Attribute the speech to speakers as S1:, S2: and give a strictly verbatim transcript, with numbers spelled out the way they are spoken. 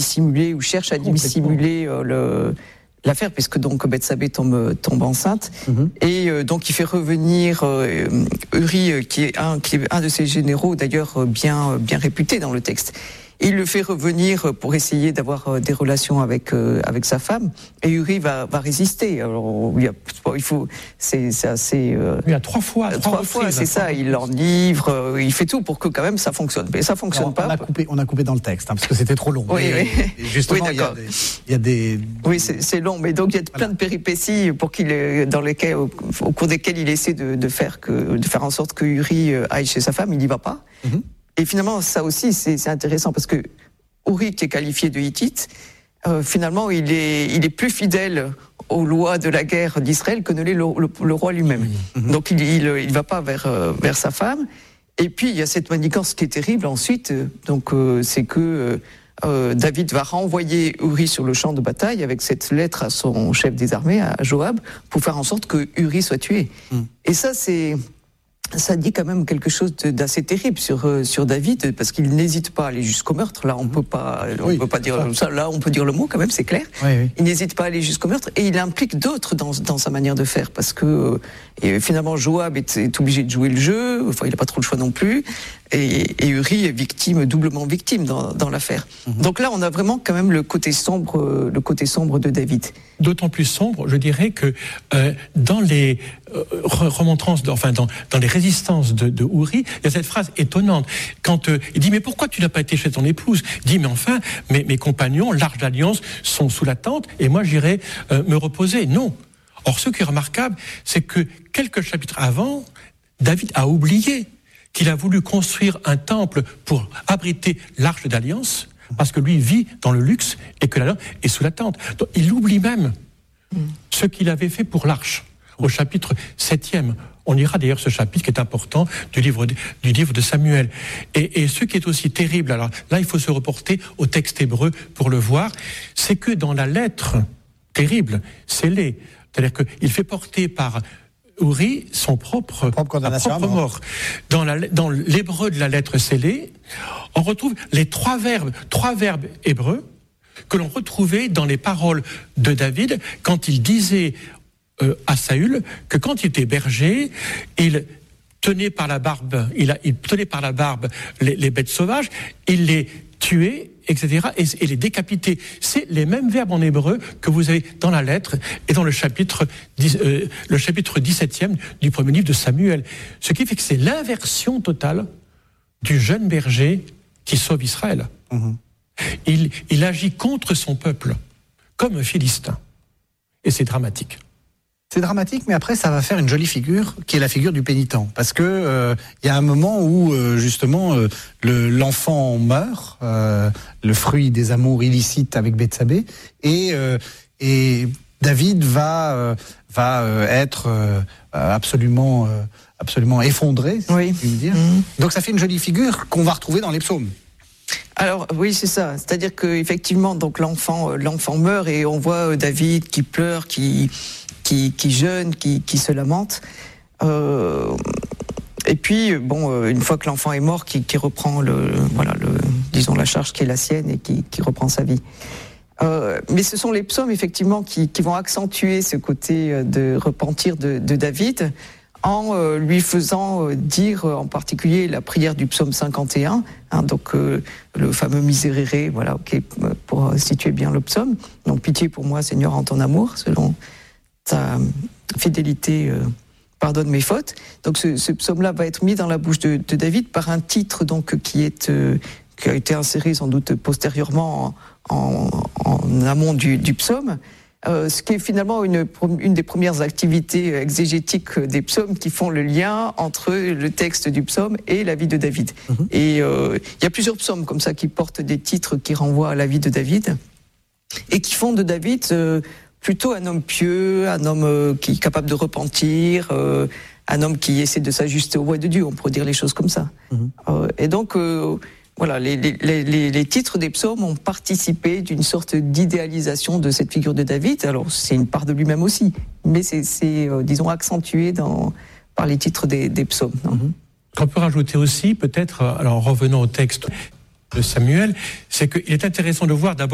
S1: dissimuler ou cherche à dissimuler euh, le, l'affaire, puisque donc Bethsabée tombe, tombe enceinte. Mm-hmm. Et euh, donc il fait revenir euh, Uri, qui est, un, qui est un de ses généraux, d'ailleurs bien, bien réputé dans le texte. Et il le fait revenir pour essayer d'avoir des relations avec euh, avec sa femme. Et Uri va va résister. Alors il, y a, il faut, c'est, c'est assez. Euh,
S2: il y a trois fois.
S1: Trois, trois fois, c'est ça. Il l'enivre, euh, il fait tout pour que quand même ça fonctionne. Mais ça fonctionne
S3: Alors,
S1: pas.
S3: On a coupé, on a coupé dans le texte hein, parce que c'était trop long.
S1: Oui,
S3: et,
S1: oui.
S3: Et justement, oui, il, y a des, il y a des.
S1: Oui, c'est, c'est long, mais donc il y a voilà. plein de péripéties pour qu'il, dans lesquelles, au, au cours desquelles il essaie de, de faire que, de faire en sorte que Uri aille chez sa femme. Il n'y va pas. Mm-hmm. Et finalement, ça aussi, c'est, c'est intéressant parce que Uri, qui est qualifié de hittite, euh, finalement, il est, il est plus fidèle aux lois de la guerre d'Israël que ne l'est le, le, le roi lui-même. Mmh. Donc, il il, il va pas vers, euh, vers sa femme. Et puis, il y a cette manigance qui est terrible ensuite. Donc, euh, c'est que euh, David va renvoyer Uri sur le champ de bataille avec cette lettre à son chef des armées, à Joab, pour faire en sorte que Uri soit tué. Mmh. Et ça, c'est... Ça dit quand même quelque chose d'assez terrible sur euh, sur David, parce qu'il n'hésite pas à aller jusqu'au meurtre. Là, on peut pas, on oui, peut pas dire ça. Là, on peut dire le mot quand même, c'est clair. Oui, oui. Il n'hésite pas à aller jusqu'au meurtre, et il implique d'autres dans dans sa manière de faire, parce que euh, et finalement Joab est, est obligé de jouer le jeu. Enfin, il n'a pas trop le choix non plus. Et, et Uri est victime, doublement victime dans, dans l'affaire. Mm-hmm. Donc là, on a vraiment quand même le côté sombre, le côté sombre de David.
S2: D'autant plus sombre, je dirais que euh, dans les euh, remontrances, de, enfin dans, dans les résistances de, de Uri, il y a cette phrase étonnante. Quand euh, il dit mais pourquoi tu n'as pas été chez ton épouse ? Il dit mais enfin mes, mes compagnons, l'arche d'alliance, sont sous la tente et moi j'irai euh, me reposer. Non. Or, ce qui est remarquable, c'est que quelques chapitres avant, David a oublié qu'il a voulu construire un temple pour abriter l'arche d'alliance, parce que lui vit dans le luxe et que l'alliance est sous la tente. Donc, il oublie même mm. ce qu'il avait fait pour l'arche, au chapitre septième. On lira d'ailleurs ce chapitre qui est important du livre de, du livre de Samuel. Et, et ce qui est aussi terrible, alors là il faut se reporter au texte hébreu pour le voir, c'est que dans la lettre terrible, scellée, c'est-à-dire qu'il fait porter par Uri, son propre,
S3: propre,
S2: propre mort. Dans, la, dans l'hébreu de la lettre scellée, on retrouve les trois verbes, trois verbes hébreux que l'on retrouvait dans les paroles de David quand il disait euh, à Saül que quand il était berger, il tenait par la barbe, il, a, il tenait par la barbe les, les bêtes sauvages, il les tuait, et cetera, et, et les décapiter. C'est les mêmes verbes en hébreu que vous avez dans la lettre et dans le chapitre, euh, le chapitre dix-septième du premier livre de Samuel. Ce qui fait que c'est l'inversion totale du jeune berger qui sauve Israël. Mmh. Il, il agit contre son peuple, comme un Philistin. Et c'est dramatique.
S3: C'est dramatique, mais après, ça va faire une jolie figure, qui est la figure du pénitent. Parce que euh, y a un moment où, euh, justement, euh, le, l'enfant meurt, euh, le fruit des amours illicites avec Bethsabée, et, euh, et David va, euh, va euh, être euh, absolument, euh, absolument effondré, si oui. je puis dire. Mmh. Donc ça fait une jolie figure qu'on va retrouver dans les psaumes.
S1: Alors oui, c'est ça. C'est-à-dire que effectivement, donc l'enfant, l'enfant meurt et on voit David qui pleure, qui qui, qui jeûne, qui, qui se lamente. Euh, et puis bon, une fois que l'enfant est mort, qui, qui reprend le, voilà, le, disons la charge qui est la sienne et qui, qui reprend sa vie. Euh, mais ce sont les psaumes effectivement qui, qui vont accentuer ce côté de repentir de, de David, en euh, lui faisant euh, dire euh, en particulier la prière du psaume cinquante et un, hein, donc euh, le fameux Miserere, voilà, okay, pour situer bien le psaume. Donc pitié pour moi, Seigneur, en ton amour, selon ta fidélité, euh, pardonne mes fautes. Donc ce, ce psaume-là va être mis dans la bouche de, de David par un titre donc qui est euh, qui a été inséré sans doute postérieurement en, en, en amont du, du psaume. Euh, ce qui est finalement une, une des premières activités exégétiques des psaumes qui font le lien entre le texte du psaume et la vie de David. Mmh. Et euh, il y a plusieurs psaumes comme ça qui portent des titres qui renvoient à la vie de David et qui font de David euh, plutôt un homme pieux, un homme euh, qui est capable de repentir, euh, un homme qui essaie de s'ajuster aux voies de Dieu, on pourrait dire les choses comme ça. Mmh. Euh, et donc... Euh, Voilà, les, les, les, les titres des psaumes ont participé d'une sorte d'idéalisation de cette figure de David. Alors, c'est une part de lui-même aussi, mais c'est, c'est euh, disons, accentué dans, par les titres des, des psaumes.
S2: Mm-hmm. Ce qu'on peut rajouter aussi, peut-être, alors en revenant au texte de Samuel, c'est qu'il est intéressant de voir d'abord